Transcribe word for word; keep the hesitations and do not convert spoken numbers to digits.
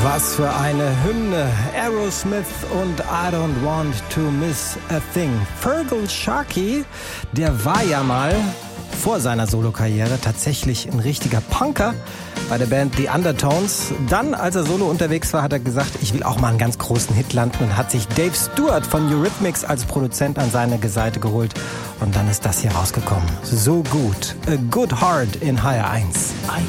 Was für eine Hymne. Aerosmith und I Don't Want to Miss a Thing. Feargal Sharkey, der war ja mal vor seiner Solokarriere tatsächlich ein richtiger Punker bei der Band The Undertones. Dann, als er solo unterwegs war, hat er gesagt, ich will auch mal einen ganz großen Hit landen und hat sich Dave Stewart von Eurythmics als Produzent an seine Seite geholt. Und dann ist das hier rausgekommen. So gut. A Good Heart in H R eins.